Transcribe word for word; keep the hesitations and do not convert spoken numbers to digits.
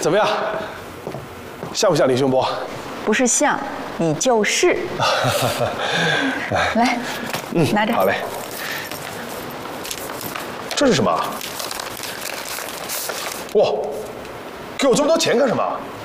怎么样？像不像李兄波？ 不是像，你就是。来，嗯，拿着。 好嘞。这是什么？哇，给我这么多钱干什么？